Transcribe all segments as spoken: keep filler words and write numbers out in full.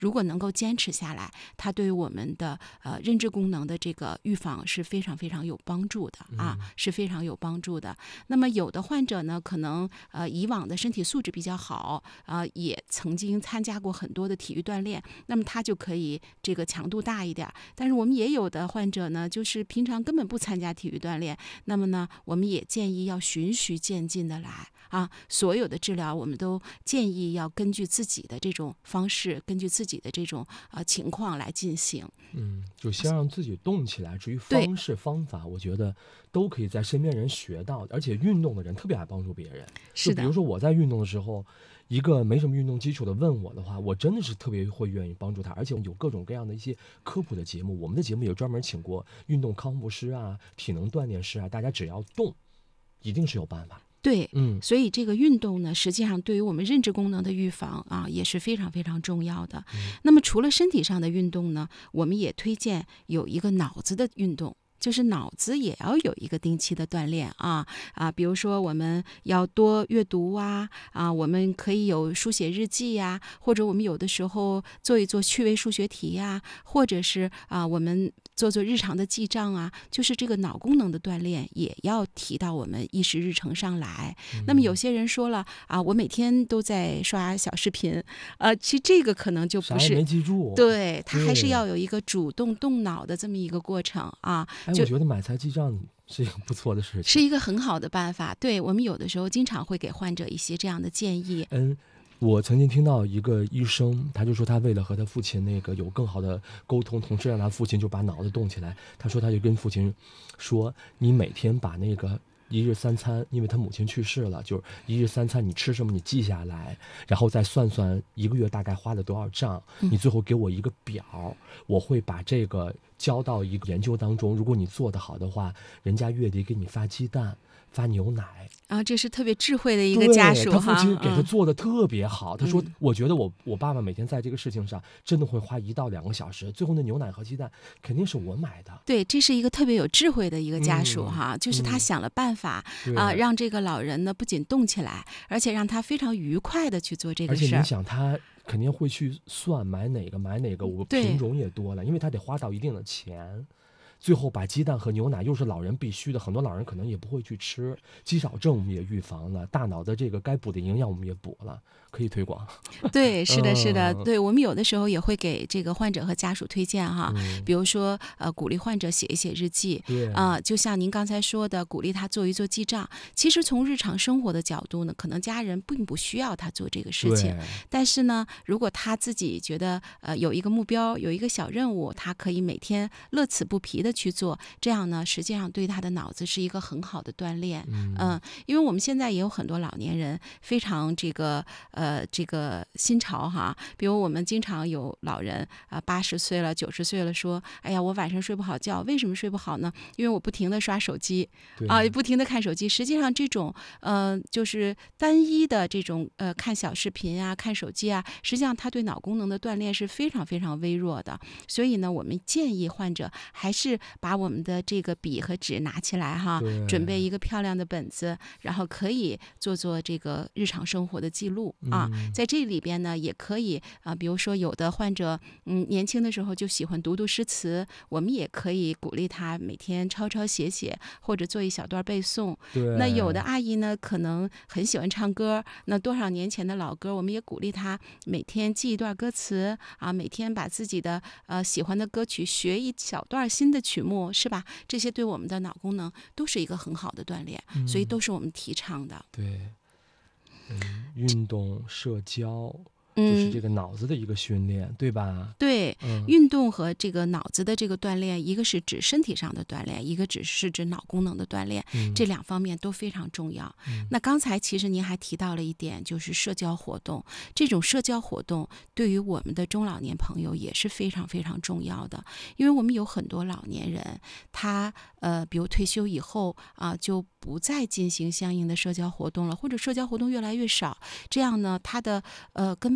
如果能够坚持下来，它对于我们的呃认知功能的这个预防是非常非常有帮助的啊， 嗯、 是非常有帮助的。那么有的患者呢，可能呃以往的身体素质比较好，呃也曾经参加过很多的体育锻炼，那么他就可以这个强度大一点。但是我们也有的患者呢，就是平常根本不参加体育锻炼，那么呢，我们也建议要循序渐进的来啊。所有的治疗我们都建议要根据自己的这种方式，根据自己的这种呃情况来进行。 嗯，就先让自己动起来。至于对方式方法，我觉得都可以在身边人学到，而且运动的人特别爱帮助别人。 是的， 就比如说我在运动的时候，一个没什么运动基础的问我的话，我真的是特别会愿意帮助他，而且有各种各样的一些科普的节目，我们的节目也专门请过运动康复师啊、体能锻炼师啊，大家只要动，一定是有办法。 对， 嗯， 所以这个运动呢，实际上对于我们认知功能的预防啊，也是非常非常重要的。 嗯、 那么除了身体上的运动呢，我们也推荐有一个脑子的运动。就是脑子也要有一个定期的锻炼啊啊，比如说我们要多阅读啊啊，我们可以有书写日记呀、啊，或者我们有的时候做一做趣味数学题呀、啊，或者是啊我们做做日常的记账啊，就是这个脑功能的锻炼也要提到我们议事日程上来。嗯、那么有些人说了啊，我每天都在刷小视频，呃，其实这个可能就不是， 啥也没记住， 对，他还是要有一个主动动脑的这么一个过程啊。 哎，我觉得买菜记账是一个不错的事情， 是一个很好的办法。对，我们有的时候经常会给患者一些这样的建议。 嗯，我曾经听到一个医生，他就说他为了和他父亲那个有更好的沟通，同时让他父亲就把脑子动起来。他说他就跟父亲说，你每天把那个一日三餐，因为他母亲去世了，就是一日三餐你吃什么你记下来，然后再算算一个月大概花了多少账，你最后给我一个表，嗯、我会把这个交到一个研究当中，如果你做得好的话，人家月底给你发鸡蛋发牛奶啊，这是特别智慧的一个家属哈。 他父亲给他做的特别好， 嗯、 他说我觉得我我爸爸每天在这个事情上真的会花一到两个小时，最后那牛奶和鸡蛋肯定是我买的。 对，这是一个特别有智慧的一个家属哈、 嗯、 就是他想了办法、 嗯、 啊，让这个老人呢不仅动起来，而且让他非常愉快的去做这个事儿。 而且你想他肯定会去算买哪个买哪个，我品种也多了，因为他得花到一定的钱。最后把鸡蛋和牛奶又是老人必须的，很多老人可能也不会去吃，肌少症我们也预防了，大脑的这个该补的营养我们也补了，可以推广。 对，是的，是的，对，我们有的时候也会给这个患者和家属推荐哈，嗯、比如说呃，鼓励患者写一写日记，啊、呃，就像您刚才说的，鼓励他做一做记账。其实从日常生活的角度呢，可能家人并不需要他做这个事情，但是呢，如果他自己觉得呃有一个目标，有一个小任务，他可以每天乐此不疲的去做，这样呢，实际上对他的脑子是一个很好的锻炼。嗯、呃，因为我们现在也有很多老年人非常这个呃这个新潮哈，比如我们经常有老人啊八十岁了、九十岁了说，哎呀，我晚上睡不好觉，为什么睡不好呢？因为我不停的刷手机啊，不停的看手机。实际上这种呃就是单一的这种呃看小视频啊、看手机啊，实际上它对脑功能的锻炼是非常非常微弱的。所以呢，我们建议患者还是把我们的这个笔和纸拿起来哈，准备一个漂亮的本子，然后可以做做这个日常生活的记录啊。 嗯、 在这里边呢，也可以啊，比如说有的患者嗯年轻的时候就喜欢读读诗词，我们也可以鼓励他每天抄抄写写，或者做一小段背诵。那有的阿姨呢，可能很喜欢唱歌，那多少年前的老歌，我们也鼓励她每天记一段歌词啊，每天把自己的呃喜欢的歌曲学一小段新的曲目，是吧？这些对我们的脑功能都是一个很好的锻炼， 嗯、 所以都是我们提倡的。 对，嗯，运动、社交。就是这个脑子的一个训练，嗯、对吧？ 对、 嗯， 运动和这个脑子的这个锻炼，一个是指身体上的锻炼，一个只是指脑功能的锻炼， 嗯、 这两方面都非常重要。嗯、那刚才其实您还提到了一点，就是社交活动。这种社交活动对于我们的中老年朋友也是非常非常重要的，因为我们有很多老年人，他呃，比如退休以后啊，就不再进行相应的社交活动了，或者社交活动越来越少，这样呢，他的呃跟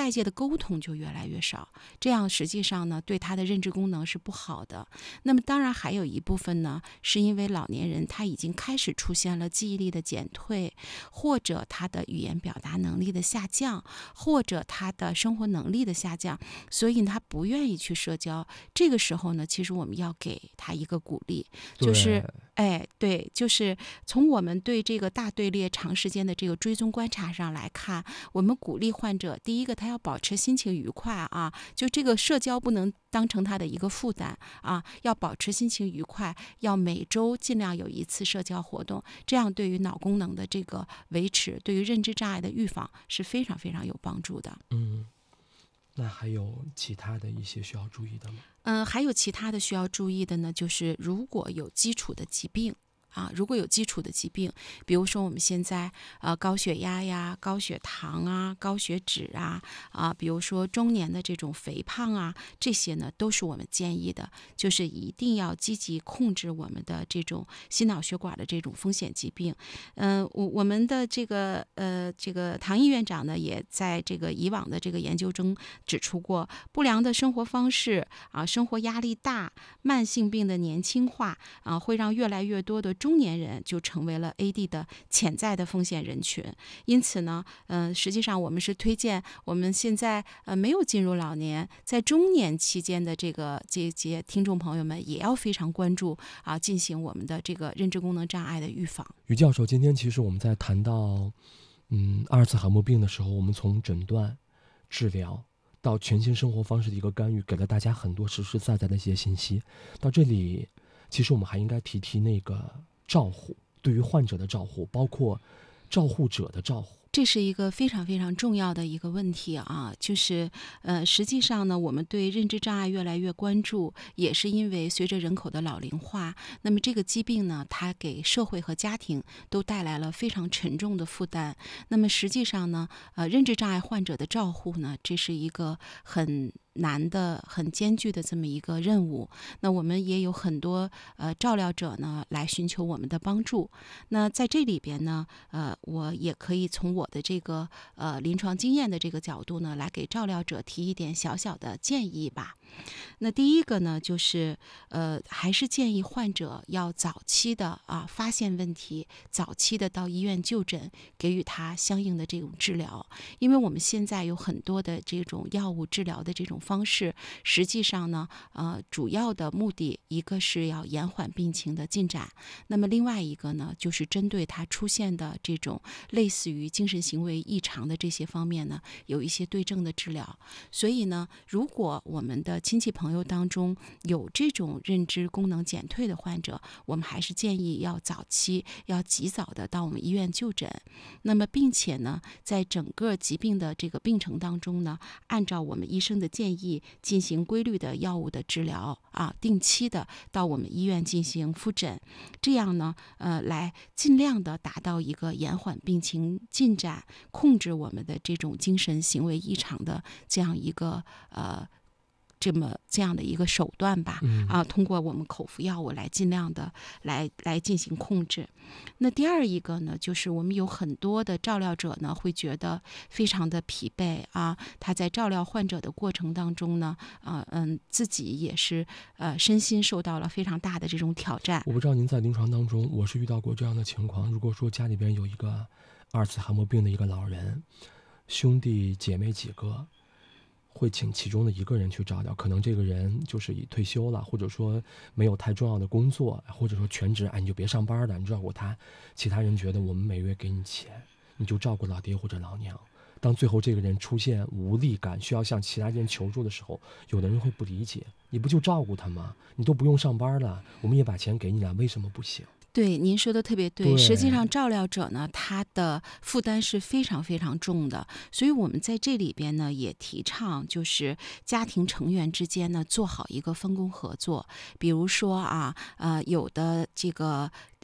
外界的沟通就越来越少，这样实际上呢对他的认知功能是不好的。那么当然还有一部分呢是因为老年人他已经开始出现了记忆力的减退，或者他的语言表达能力的下降，或者他的生活能力的下降，所以他不愿意去社交。这个时候呢其实我们要给他一个鼓励，就是哎，对，就是从我们对这个大队列长时间的这个追踪观察上来看，我们鼓励患者，第一个他要保持心情愉快啊，就这个社交不能当成他的一个负担啊，要保持心情愉快，要每周尽量有一次社交活动，这样对于脑功能的这个维持，对于认知障碍的预防是非常非常有帮助的。 嗯，那还有其他的一些需要注意的吗？ 嗯，还有其他的需要注意的呢，就是如果有基础的疾病啊，如果有基础的疾病，比如说我们现在呃高血压呀、高血糖啊、高血脂啊啊，比如说中年的这种肥胖啊，这些呢都是我们建议的，就是一定要积极控制我们的这种心脑血管的这种风险疾病。嗯、呃，我我们的这个呃这个唐毅院长呢，也在这个以往的这个研究中指出过，不良的生活方式啊，生活压力大，慢性病的年轻化啊，会让越来越多的中年人就成为了 A D 的潜在的风险人群。因此呢，呃，实际上我们是推荐我们现在呃没有进入老年，在中年期间的这个这些听众朋友们，也要非常关注啊，进行我们的这个认知功能障碍的预防。 于教授，今天其实我们在谈到嗯阿尔茨海默病的时候，我们从诊断、治疗到全新生活方式的一个干预，给了大家很多实实在在的一些信息。到这里，其实我们还应该提提那个照护，对于患者的照护，包括照护者的照护。 这是一个非常非常重要的一个问题啊，就是呃，实际上呢，我们对认知障碍越来越关注，也是因为随着人口的老龄化，那么这个疾病呢，它给社会和家庭都带来了非常沉重的负担。那么实际上呢，呃，认知障碍患者的照护呢，这是一个很难的、很艰巨的这么一个任务。那我们也有很多呃照料者呢来寻求我们的帮助。那在这里边呢，呃，我也可以从我的这个呃临床经验的这个角度呢，来给照料者提一点小小的建议吧。那第一个呢，就是呃，还是建议患者要早期的啊发现问题，早期的到医院就诊，给予他相应的这种治疗。因为我们现在有很多的这种药物治疗的这种方式，实际上呢，呃，主要的目的一个是要延缓病情的进展，那么另外一个呢，就是针对他出现的这种类似于精神行为异常的这些方面呢，有一些对症的治疗。所以呢，如果我们的亲戚朋友当中有这种认知功能减退的患者，我们还是建议要早期要及早的到我们医院就诊。那么并且呢，在整个疾病的这个病程当中呢，按照我们医生的建议进行规律的药物的治疗啊，定期的到我们医院进行复诊，这样呢，呃，来尽量的达到一个延缓病情进展，控制我们的这种精神行为异常的这样一个呃。这么这样的一个手段吧， 嗯、 啊，通过我们口服药物来尽量的来来进行控制。那第二一个呢，就是我们有很多的照料者呢，会觉得非常的疲惫啊，他在照料患者的过程当中呢，啊嗯，自己也是呃身心受到了非常大的这种挑战。 我不知道您在临床当中，我是遇到过这样的情况。如果说家里边有一个阿尔茨海默病的一个老人，兄弟姐妹几个，会请其中的一个人去照料，可能这个人就是已退休了，或者说没有太重要的工作，或者说全职，哎，你就别上班了，你照顾他。其他人觉得我们每月给你钱，你就照顾老爹或者老娘。当最后这个人出现无力感，需要向其他人求助的时候，有的人会不理解，你不就照顾他吗？你都不用上班了，我们也把钱给你了，为什么不行？ 对，您说的特别 对, 对。实际上，照料者呢，他的负担是非常非常重的，所以我们在这里边呢，也提倡就是家庭成员之间呢，做好一个分工合作。比如说啊，呃，有的这个。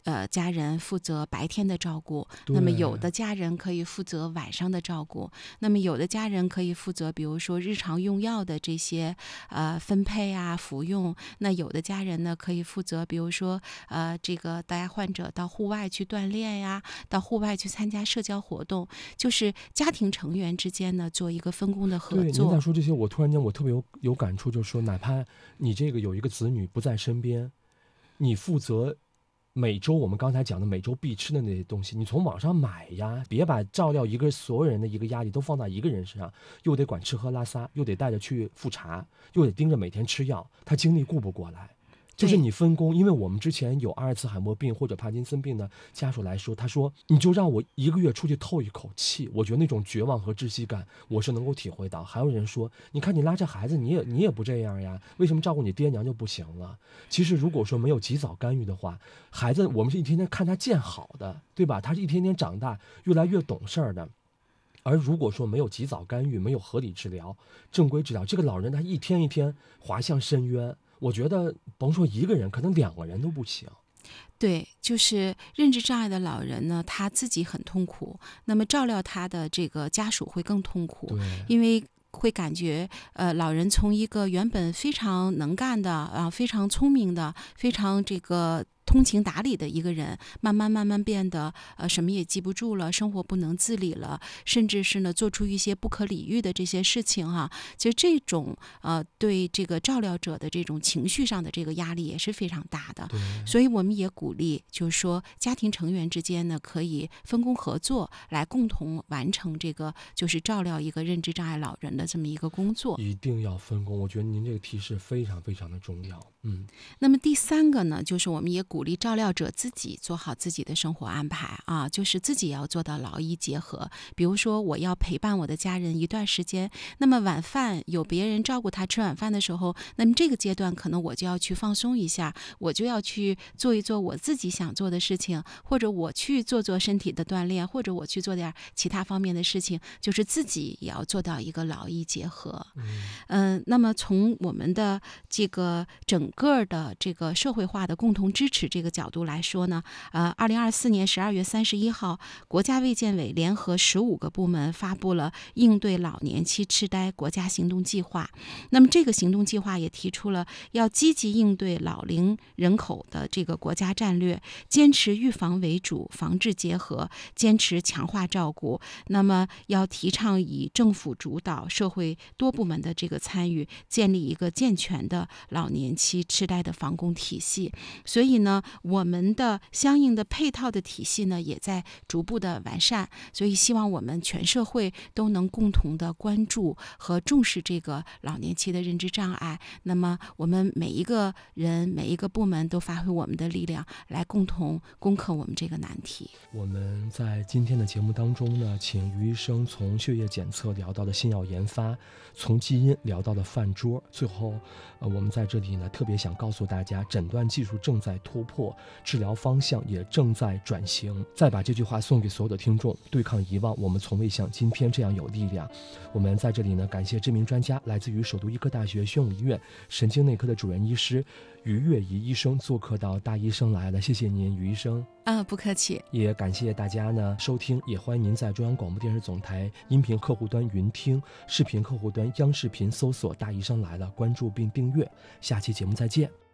呃家人负责白天的照顾，那么有的家人可以负责晚上的照顾，那么有的家人可以负责比如说日常用药的这些呃分配啊服用，那有的家人呢可以负责比如说呃这个带患者到户外去锻炼呀，到户外去参加社交活动，就是家庭成员之间呢做一个分工的合作。 对，您在说这些，我突然间我特别有有感触，就是说哪怕你这个有一个子女不在身边，你负责每周我们刚才讲的每周必吃的那些东西，你从网上买呀，别把照料一个所有人的一个压力都放在一个人身上，又得管吃喝拉撒，又得带着去复查，又得盯着每天吃药，他精力顾不过来。就是你分工，因为我们之前有阿尔茨海默病或者帕金森病的家属来说，他说你就让我一个月出去透一口气，我觉得那种绝望和窒息感我是能够体会到。还有人说，你看你拉着孩子，你也你也不这样呀，为什么照顾你爹娘就不行了？其实如果说没有及早干预的话，孩子我们是一天天看他见好的，对吧？他是一天天长大，越来越懂事儿的。而如果说没有及早干预，没有合理治疗、正规治疗，这个老人他一天一天滑向深渊。我觉得甭说一个人，可能两个人都不行。 对，就是认知障碍的老人呢，他自己很痛苦，那么照料他的这个家属会更痛苦，因为会感觉呃，老人从一个原本非常能干的啊，非常聪明的，非常这个通情达理的一个人，慢慢慢慢变得呃什么也记不住了，生活不能自理了，甚至是呢做出一些不可理喻的这些事情哈、啊。其实这种呃对这个照料者的这种情绪上的这个压力也是非常大的。所以我们也鼓励，就是说家庭成员之间呢可以分工合作，来共同完成这个就是照料一个认知障碍老人的这么一个工作。 一定要分工，我觉得您这个提示非常非常的重要。嗯， 那么第三个呢，就是我们也鼓励照料者自己做好自己的生活安排啊，就是自己要做到劳逸结合。比如说，我要陪伴我的家人一段时间，那么晚饭有别人照顾他吃晚饭的时候，那么这个阶段可能我就要去放松一下，我就要去做一做我自己想做的事情，或者我去做做身体的锻炼，或者我去做点其他方面的事情，就是自己也要做到一个劳逸结合。嗯、呃，那么从我们的这个整个的这个社会化的共同支持这个角度来说呢，呃，二零二四年十二月三十一号，国家卫健委联合十五个部门发布了应对老年期痴呆国家行动计划。那么这个行动计划也提出了要积极应对老龄人口的这个国家战略，坚持预防为主，防治结合，坚持强化照顾。那么要提倡以政府主导、社会多部门的这个参与，建立一个健全的老年期痴呆的防控体系。所以呢，我们的相应的配套的体系呢，也在逐步的完善。所以希望我们全社会都能共同的关注和重视这个老年期的认知障碍。那么我们每一个人、每一个部门都发挥我们的力量，来共同攻克我们这个难题。 我们在今天的节目当中呢，请于医生从血液检测聊到了新药研发，从基因聊到了饭桌，最后呃，我们在这里呢特别想告诉大家，诊断技术正在突破，治疗方向也正在转型。再把这句话送给所有的听众：对抗遗忘，我们从未像今天这样有力量。我们在这里呢感谢知名专家，来自于首都医科大学宣武医院神经内科的主任医师于月怡医生做客到大医生来了，谢谢您，于医生。 啊，不客气。 也感谢大家呢收听，也欢迎您在中央广播电视总台音频客户端云听，视频客户端央视频搜索大医生来了，关注并订阅。下期节目再见。